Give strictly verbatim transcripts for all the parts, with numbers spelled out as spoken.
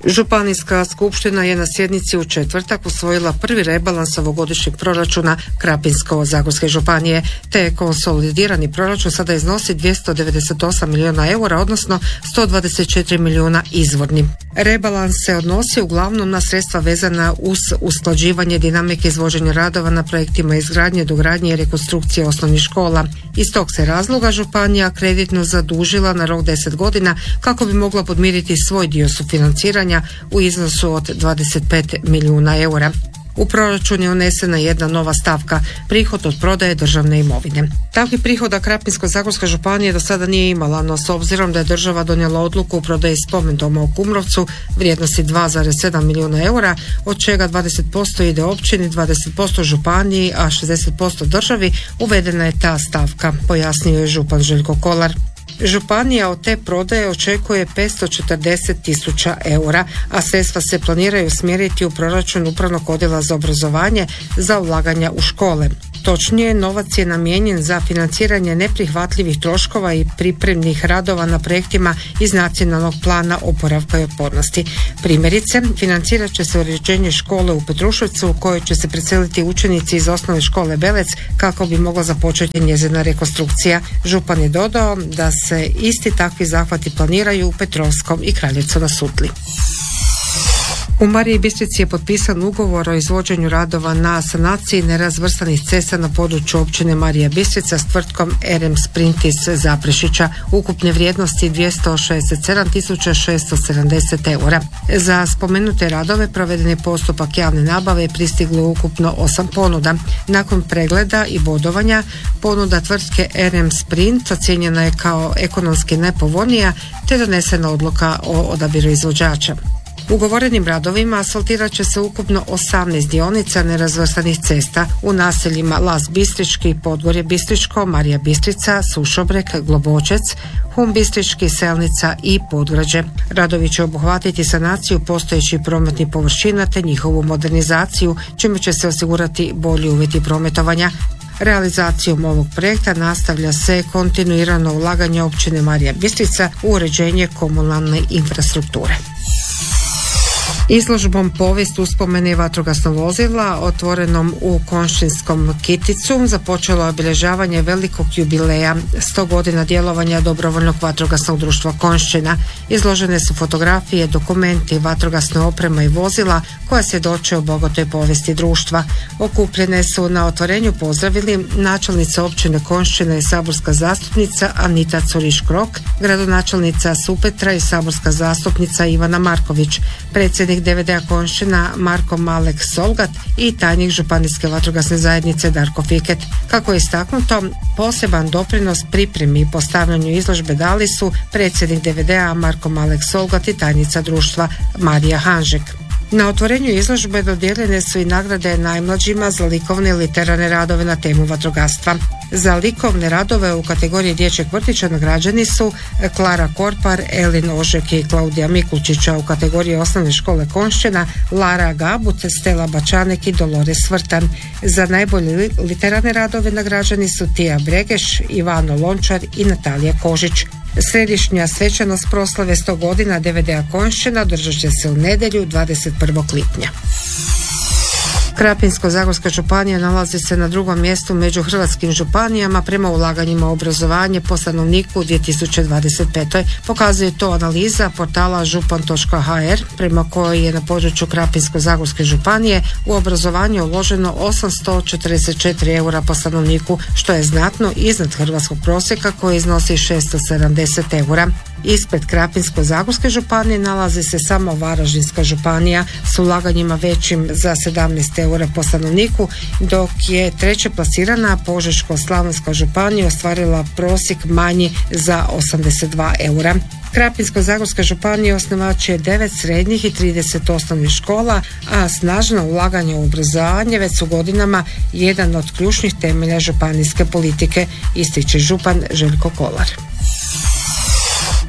Županijska skupština je na sjednici u četvrtak usvojila prvi rebalans ovogodišnjeg proračuna Krapinsko-zagorske županije, te je konsolidirani proračun sada iznosi dvjesto devedeset osam milijuna eura, odnosno sto dvadeset četiri milijuna izvorni. Rebalans se odnosi uglavnom na sredstva vezana uz usklađivanje dinamike izvođenja radova na projektima izgradnje, dogradnje i rekonstrukcije osnovnih škola. Iz tog se razloga županija kreditno zadužila na rok deset godina kako bi mogla podmiriti svoj dio sufinanciranja u iznosu od dvadeset pet milijuna eura. U proračun je unesena jedna nova stavka, prihod od prodaje državne imovine. Takvih prihoda Krapinsko-zagorska županija do sada nije imala, no s obzirom da je država donijela odluku o prodaji spomendoma u Kumrovcu vrijednosti dva zarez sedam milijuna eura, od čega dvadeset posto ide općini, dvadeset posto županiji, a šezdeset posto državi, uvedena je ta stavka, pojasnio je župan Željko Kolar. Županija od te prodaje očekuje petsto četrdeset tisuća eura, a sredstva se planiraju usmjeriti u proračun upravnog odjela za obrazovanje za ulaganja u škole. Točnije, novac je namijenjen za financiranje neprihvatljivih troškova i pripremnih radova na projektima iz nacionalnog plana oporavka i otpornosti. Primjerice, financirat će se uređenje škole u Petruševcu u kojoj će se preseliti učenici iz osnovne škole Belec kako bi mogla započeti njezina rekonstrukcija. Župan je dodao da se isti takvi zahvati planiraju u Petrovskom i Kraljevcu na Sutli. U Mariji Bistrici je potpisan ugovor o izvođenju radova na sanaciji nerazvrstanih cesta na području općine Marija Bistrica s tvrtkom R M Sprint iz Zaprešića, ukupne vrijednosti dvjesto šezdeset sedam tisuća šesto sedamdeset eura. Za spomenute radove proveden je postupak javne nabave i pristiglo ukupno osam ponuda. Nakon pregleda i bodovanja, ponuda tvrtke R M Sprint ocijenjena je kao ekonomski najpovoljnija, te donesena odluka o odabiru izvođača. Ugovorenim radovima asfaltirat će se ukupno osamnaest dionica nerazvrstanih cesta u naseljima Las Bistrički, Podgorje Bistričko, Marija Bistrica, Sušobrek, Globočec, Hum Bistrički, Selnica i Podgrađe. Radovi će obuhvatiti sanaciju postojećih prometnih površina te njihovu modernizaciju, čime će se osigurati bolji uvjeti prometovanja. Realizacijom ovog projekta nastavlja se kontinuirano ulaganje općine Marija Bistrica u uređenje komunalne infrastrukture. Izložbom Povijest uspomene vatrogasnog vozila otvorenom u Konjšćinskom Kiticu započelo obilježavanje velikog jubileja sto godina djelovanja dobrovoljnog vatrogasnog društva Konjšćina. Izložene su fotografije, dokumenti, vatrogasna oprema i vozila koja svjedoče o bogatoj povijesti društva. Okupljene su na otvorenju pozdravili načelnica općine Konjšćina i saborska zastupnica Anita Curiš-Krok, gradonačelnica Supetra i saborska zastupnica Ivana Marković, predsjednik D V D-a Konjšćina Marko Malek Solgat i tajnik Županijske vatrogasne zajednice Darko Fiket. Kako je istaknuto, poseban doprinos pripremi i postavljanju izložbe dali su predsjednik D V D-a Marko Malek Solgat i tajnica društva Marija Hanžek. Na otvorenju izložbe dodijeljene su i nagrade najmlađima za likovne i literarne radove na temu vatrogastva. Za likovne radove u kategoriji dječjeg vrtića nagrađeni su Klara Korpar, Elin Ožek i Klaudija Mikulčića, u kategoriji osnovne škole Konjšćina Lara Gabut, Stela Bačanek i Dolores Vrtan. Za najbolje literarne radove nagrađeni su Tija Bregeš, Ivano Lončar i Natalija Kožić. Središnja svečanost proslave sto godina D V D-a Konjšćina održat će se u nedjelju dvadeset prvog lipnja. Krapinsko-zagorska županija nalazi se na drugom mjestu među hrvatskim županijama prema ulaganjima u obrazovanje po stanovniku u dvije tisuće dvadeset pete. Pokazuje to analiza portala župan točka ha er prema kojoj je na području Krapinsko-zagorske županije u obrazovanje uloženo osamsto četrdeset četiri eura po stanovniku, što je znatno iznad hrvatskog prosjeka koji iznosi šesto sedamdeset eura. Ispred Krapinsko-zagorske županije nalazi se samo Varaždinska županija s ulaganjima većim za sedamnaest eura po stanovniku, dok je treće plasirana Požeško-slavonska županija ostvarila prosjek manji za osamdeset dva eura. Krapinsko-zagorska županija osnivač je devet srednjih i trideset osnovnih škola, a snažno ulaganje u obrazovanje već su godinama jedan od ključnih temelja županijske politike, ističe župan Željko Kolar.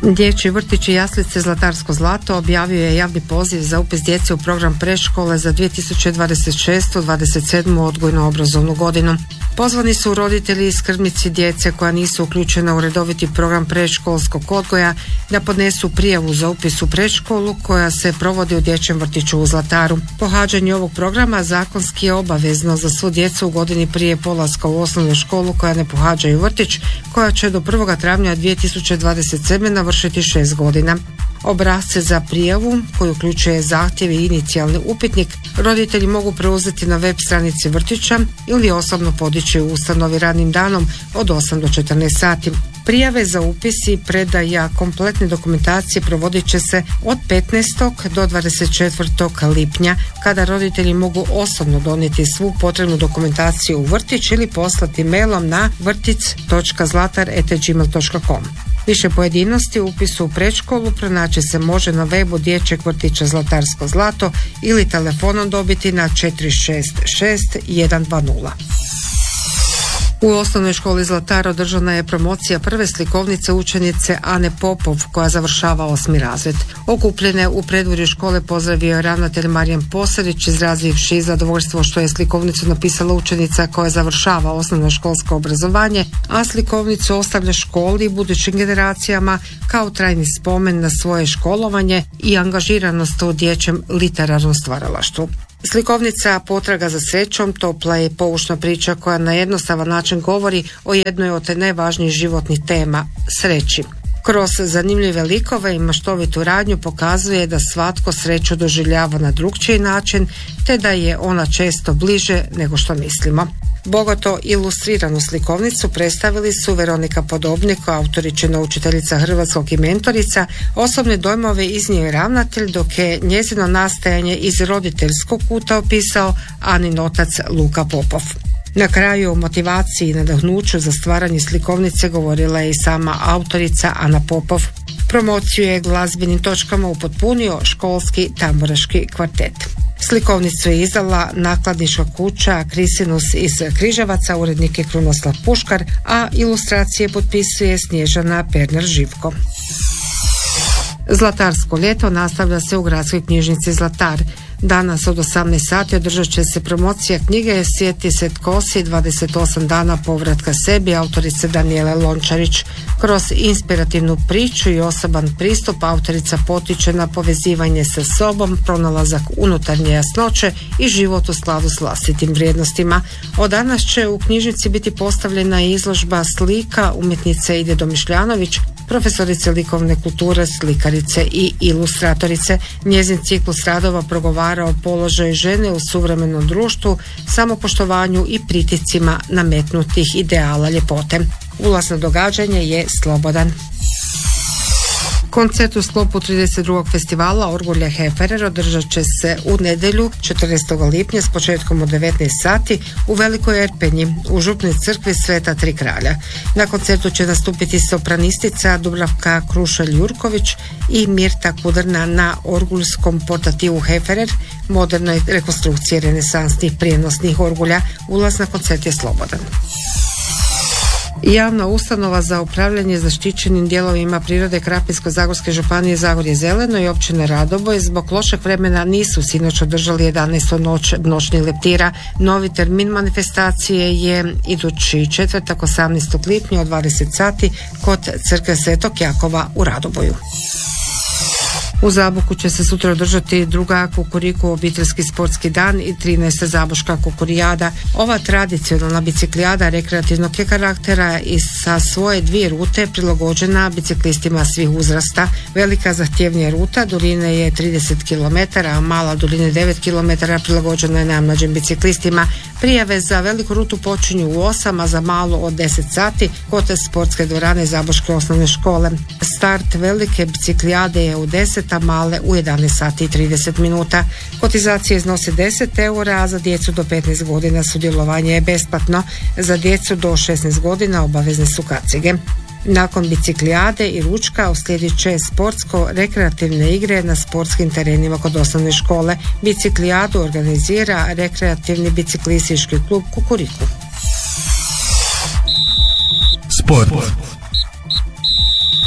Dječji vrtić i jaslice Zlatarsko zlato objavio je javni poziv za upis djece u program predškole za dvije tisuće dvadeset šeste dvadeset sedmu odgojno-obrazovnu godinu. Pozvani su roditelji i skrbnici djece koja nisu uključena u redoviti program predškolskog odgoja da podnesu prijavu za upis u predškolu koja se provodi u dječjem vrtiću u Zlataru. Pohađanje ovog programa zakonski je obavezno za svu djecu u godini prije polaska u osnovnu školu koja ne pohađaju vrtić, koja će do prvog travnja dvije tisuće dvadeset sedme navršiti šest godina. Obrasce za prijavu, koji uključuje zahtjev i inicijalni upitnik, roditelji mogu preuzeti na web stranici vrtića ili osobno podići u ustanovi radnim danom od osam do četrnaest sati. Prijave za upis i predaja kompletne dokumentacije provodit će se od petnaestog do dvadeset četvrtog lipnja, kada roditelji mogu osobno donijeti svu potrebnu dokumentaciju u vrtić ili poslati mailom na vrtic točka zlatar at gmail točka com. Više pojedinosti u upisu u predškolu pronaći se može na webu dječjeg vrtića Zlatarsko zlato ili telefonom dobiti na četiri šest šest jedan dva nula. U osnovnoj školi Zlatar održana je promocija prve slikovnice učenice Ane Popov koja završava osmi razred. Okupljene u predvorju škole pozdravio je ravnatelj Marijan Posarić, izrazivši zadovoljstvo što je slikovnicu napisala učenica koja završava osnovno školsko obrazovanje, a slikovnicu ostavlja školi i budućim generacijama kao trajni spomen na svoje školovanje i angažiranost u dječjem literarnom stvaralaštvu. Slikovnica Potraga za srećom topla je poučna priča koja na jednostavan način govori o jednoj od najvažnijih životnih tema – sreći. Kroz zanimljive likove i maštovitu radnju pokazuje da svatko sreću doživljava na drukčiji način, te da je ona često bliže nego što mislimo. Bogato ilustriranu slikovnicu predstavili su Veronika Podobnik, autoričina učiteljica hrvatskog i mentorica. Osobne dojmove iznio je ravnatelj, dok je njezino nastajanje iz roditeljskog kuta opisao Anin otac Luka Popov. Na kraju o motivaciji i nadahnuću za stvaranje slikovnice govorila je i sama autorica Ana Popov. Promociju je glazbenim točkama upotpunio školski tamburaški kvartet. Slikovnicu je izdala nakladnička kuća Krisinus iz Križevaca, urednik je Krunoslav Puškar, a ilustracije potpisuje Snježana Perner-Živko. Zlatarsko ljeto nastavlja se u gradskoj knjižnici Zlatar. Danas od osamnaest sati održat će se promocija knjige Sjeti se tko si, dvadeset osam dana povratka sebi, autorice Danijele Lončarić. Kroz inspirativnu priču i osoban pristup autorica potiče na povezivanje sa sobom, pronalazak unutarnje jasnoće i život u skladu s vlastitim vrijednostima. Od danas će u knjižnici biti postavljena izložba slika umjetnice Ide Domišljanović, profesorice likovne kulture, slikarice i ilustratorice. Njezin ciklus radova progovara o položaju žene u suvremenom društvu, samopoštovanju i pritiscima nametnutih ideala ljepote. Ulaz na događanje je slobodan. Koncert u sklopu trideset drugog festivala Orgulje Heferer održat će se u nedjelju četrnaestog lipnja s početkom od devetnaest sati u Velikoj Erpenji u župnoj crkvi Sveta Tri kralja. Na koncertu će nastupiti sopranistica Dubravka Krušelj-Jurković i Mirta Kudrna na orgulskom portativu Heferer, modernoj rekonstrukciji renesansnih prijenosnih orgulja. Ulaz na koncert je slobodan. Javna ustanova za upravljanje zaštićenim dijelovima prirode Krapinsko-zagorske županije Zagorje zeleno i općine Radoboj zbog lošeg vremena nisu sinoć održali jedanaestu noć noćnih leptira. Novi termin manifestacije je idući četvrtak osamnaestog lipnja od dvadeset sati kod crkve Svetog Jakova u Radoboju. U Zaboku će se sutra održati druga Kukuriku obiteljski sportski dan i trinaesta Zaboška kukurijada. Ova tradicionalna biciklijada rekreativnog je karaktera i sa svoje dvije rute prilagođena biciklistima svih uzrasta. Velika zahtjevnija ruta duljine je trideset kilometara, a mala duljine devet kilometara prilagođena je najmlađim biciklistima. Prijave za veliku rutu počinju u osam, a za malu od deset sati kod sportske dvorane Zaboške osnovne škole. Start velike biciklijade je u deset, a male u jedanaest sati i trideset minuta. Kotizacija iznosi deset eura, a za djecu do petnaest godina sudjelovanje je besplatno. Za djecu do šesnaest godina obavezne su kacige. Nakon biciklijade i ručka uslijedit će sportsko-rekreativne igre na sportskim terenima kod osnovne škole. Biciklijadu organizira rekreativni biciklistički klub Kukuriku. Sport.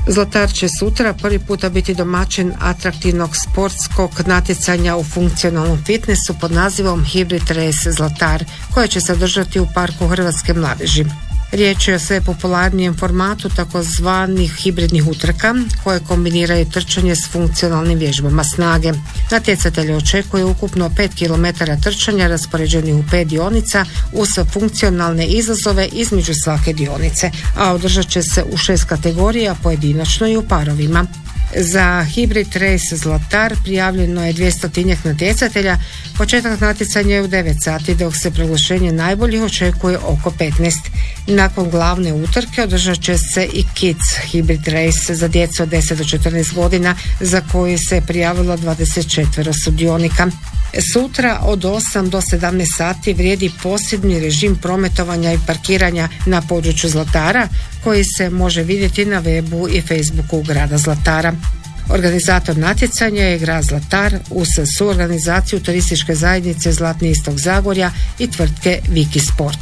Zlatar će sutra prvi puta biti domaćin atraktivnog sportskog natjecanja u funkcionalnom fitnessu pod nazivom Hybrid Race Zlatar, koje će se održati u Parku Hrvatske mladeži. Riječ je o sve popularnijem formatu takozvanih hibridnih utrka koje kombiniraju trčanje s funkcionalnim vježbama snage. Natjecatelje očekuje ukupno pet kilometara trčanja raspoređenih u pet dionica uz funkcionalne izazove između svake dionice, a održat će se u šest kategorija pojedinačno i u parovima. Za Hybrid Race Zlatar prijavljeno je dvjestotinjak natjecatelja. Početak natjecanja je u devet sati, dok se proglašenje najboljih očekuje oko petnaest. Nakon glavne utrke održat će se i Kids Hybrid Race za djecu od deset do četrnaest godina, za koju se prijavilo dvadeset četiri sudionika. Sutra od osam do sedamnaest sati vrijedi posebni režim prometovanja i parkiranja na području Zlatara, koji se može vidjeti na webu i Facebooku grada Zlatara. Organizator natjecanja je grad Zlatar uz suorganizaciju turističke zajednice Zlatni istok Zagorja i tvrtke Viki Sport.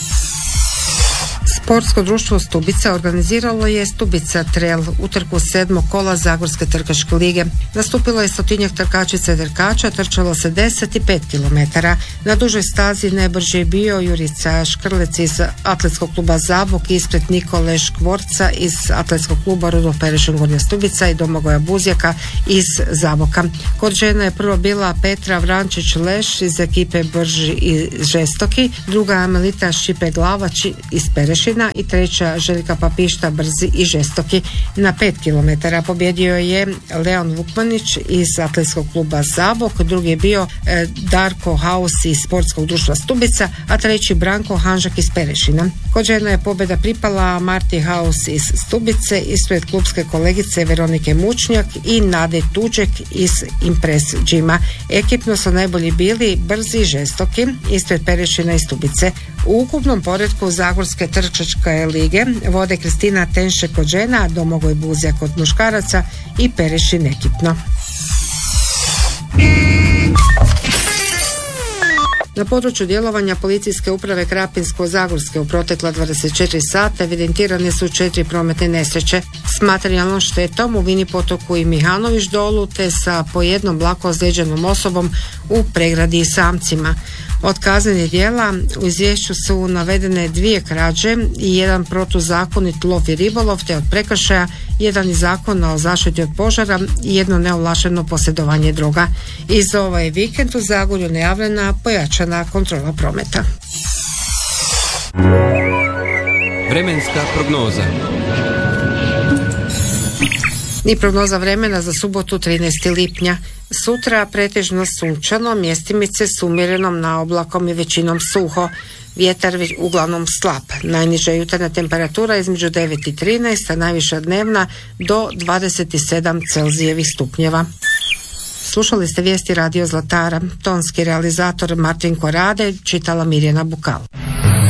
Sportsko društvo Stubica organiziralo je Stubica Trail, utrku sedmog kola Zagorske trkačke lige. Nastupilo je stotinjak trkačica i trkača, trčalo se deset i pet kilometara. Na dužoj stazi najbrži je bio Jurica Škrlec iz atletskog kluba Zabok ispred Nikole Škvorca iz atletskog kluba Rudolf Perešin Gornja Stubica i Domagoja Buzjaka iz Zaboka. Kod žena je prvo bila Petra Vrančić-Leš iz ekipe Brži i Žestoki, druga Melita Šipe-Glavač iz Perešina i treća Željka Papišta Brzi i Žestoki. Na pet kilometara pobjedio je Leon Vukmanić iz atletskog kluba Zabok, drugi je bio e, Darko Haus iz sportskog društva Stubica, a treći Branko Hanžak iz Perešina. Kod žena je pobjeda pripala Marti Haus iz Stubice ispred klubske kolegice Veronike Mučnjak i Nade Tuđek iz Impress Gyma. Ekipno su najbolji bili Brzi i Žestoki ispred Perešina i Stubice. U ukupnom poretku Zagorske trkačke lige vode Kristina Tenše kod žena, Domagoj Buzjak kod muškaraca i Perešin ekipno. Na području djelovanja policijske uprave Krapinsko-Zagorske u protekla dvadeset četiri sata evidentirane su četiri prometne nesreće s materijalnom štetom u Vini potoku i Mihanović dolu te sa po jednom lako ozlijeđenom osobom u Pregradi i Samcima. Od kaznenih djela u izvješću su navedene dvije krađe i jedan protuzakonit lov i ribolov, te od prekršaja jedan iz Zakona o zaštiti od požara i jedno neovlašteno posjedovanje droga. I za ovaj vikend u Zagorju najavljena pojačana kontrola prometa. Vremenska prognoza. I prognoza vremena za subotu trinaestog lipnja. Sutra pretežno sunčano, mjestimice s umjerenom naoblakom i većinom suho. Vjetar uglavnom slab. Najniža jutarnja temperatura između devet i trinaest, a najviša dnevna do dvadeset sedam Celzijevih stupnjeva. Slušali ste vijesti Radio Zlatara. Tonski realizator Martin Korade, čitala Mirjana Bukal.